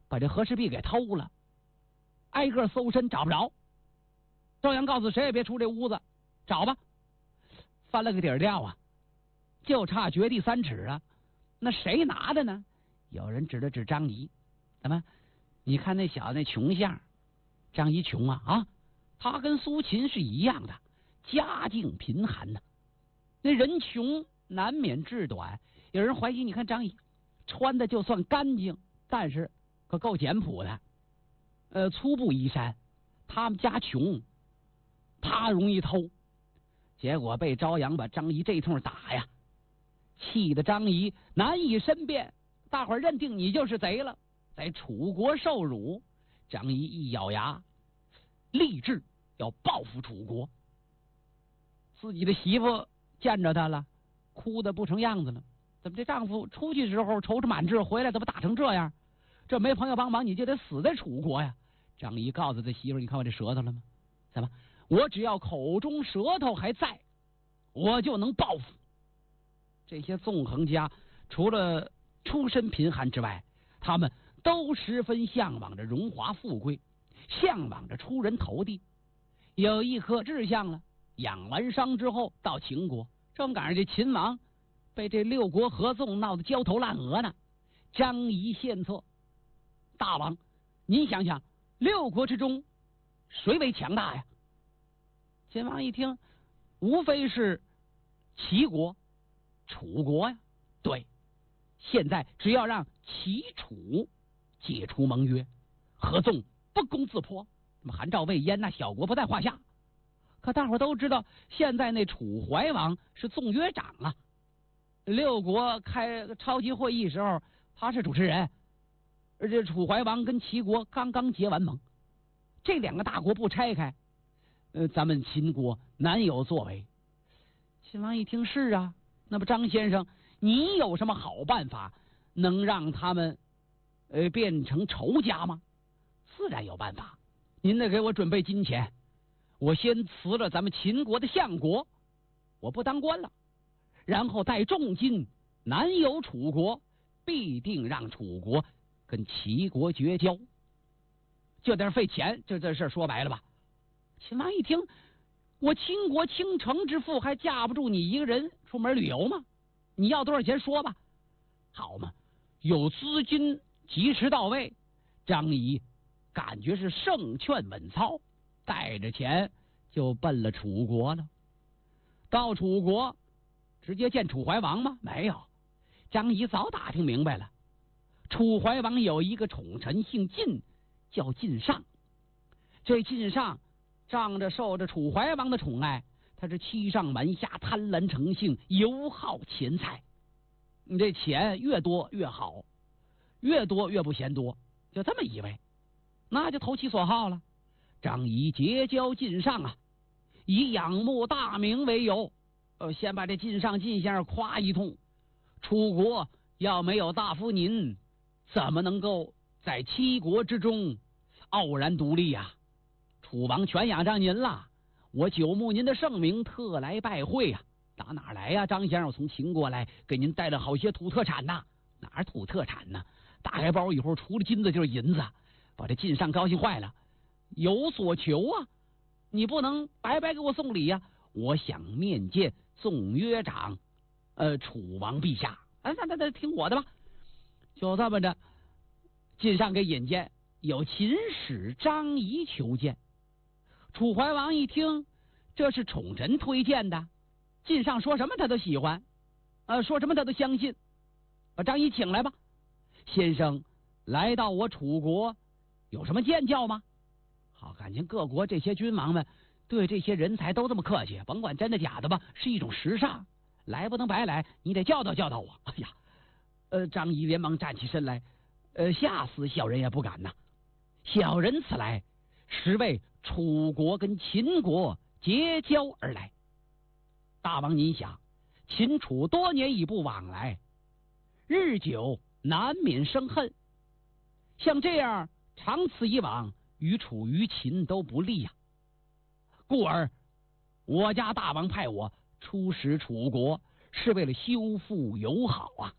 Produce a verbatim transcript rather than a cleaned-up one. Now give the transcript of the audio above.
把这和氏璧给偷了，挨个搜身找不着。赵阳告诉谁也别出这屋子，找吧。翻了个底儿掉啊，就差掘地三尺啊。那谁拿的呢？有人指了指张仪，怎么？你看那小子那穷相，张仪穷啊啊！他跟苏秦是一样的，家境贫寒呐、啊。那人穷难免志短。有人怀疑，你看张仪穿的就算干净，但是可够简朴的，呃，粗布衣衫。他们家穷，他容易偷，结果被朝阳把张仪这通打呀，气得张仪难以申辩，大伙儿认定你就是贼了，在楚国受辱。张仪一咬牙，立志要报复楚国。自己的媳妇见着他了，哭得不成样子了。怎么这丈夫出去时候踌躇满志，回来怎么打成这样？这没朋友帮忙，你就得死在楚国呀！张仪告诉他媳妇：“你看我这舌头了吗？怎么？我只要口中舌头还在，我就能报复。”这些纵横家除了出身贫寒之外，他们都十分向往着荣华富贵，向往着出人头地，有一颗志向了。养完伤之后到秦国，正赶上这秦王被这六国合纵闹得焦头烂额呢。张仪献策：“大王，您想想，六国之中谁为强大呀？”秦王一听，无非是齐国、楚国呀。对，现在只要让齐楚解除盟约，合纵不攻自破，那么韩赵魏燕那小国不在话下。可大伙都知道，现在那楚怀王是纵约长啊，六国开超级会议时候他是主持人，而且楚怀王跟齐国刚刚结完盟，这两个大国不拆开，呃，咱们秦国难有作为。秦王一听，是啊，那么张先生，你有什么好办法能让他们呃变成仇家吗？自然有办法，您得给我准备金钱。我先辞了咱们秦国的相国，我不当官了，然后带重金南游楚国，必定让楚国跟齐国绝交。就点费钱，就这事说白了吧。秦王一听，我秦国倾城之妇还架不住你一个人出门旅游吗？你要多少钱说吧。好嘛，有资金及时到位，张仪感觉是胜券稳操，带着钱就奔了楚国了。到楚国直接见楚怀王吗？没有。张仪早打听明白了，楚怀王有一个宠臣姓晋，叫晋上。这晋上仗着受着楚怀王的宠爱，他是欺上瞒下，贪婪成性，尤好钱财。你这钱越多越好，越多越不嫌多，就这么一位，那就投其所好了。张仪结交晋上啊，以仰慕大名为由，呃，先把这晋上晋先生夸一通。楚国要没有大夫您，怎么能够在七国之中傲然独立呀、啊？楚王全仰仗您了，我久慕您的盛名，特来拜会呀、啊。打哪来呀、啊？张先生，我从秦国来，给您带了好些土特产呐。哪儿土特产呢？打开包以后，除了金子就是银子，把这晋上高兴坏了。有所求啊，你不能白白给我送礼呀、啊！我想面见纵约长，呃，楚王陛下。哎，那那那听我的吧。就这么着，晋上给引荐，有秦使张仪求见。楚怀王一听，这是宠臣推荐的，晋上说什么他都喜欢，呃，说什么他都相信。把张仪请来吧，先生来到我楚国，有什么见教吗？好，感情各国这些君王们对这些人才都这么客气，甭管真的假的吧，是一种时尚，来不能白来，你得教导教导我。哎呀，呃，张仪连忙站起身来，呃，吓死小人也不敢呐。小人此来实为楚国跟秦国结交而来。大王您想，秦楚多年已不往来，日久难免生恨，像这样长此以往，于楚于秦都不利呀、啊。故而我家大王派我出使楚国，是为了修复友好啊。